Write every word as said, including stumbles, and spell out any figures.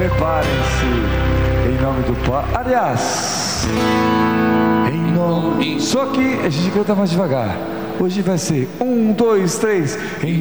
Preparem-se. Em nome do Pai. Aliás, em nome. Só que a gente canta mais devagar. Hoje vai ser um, dois, três. Em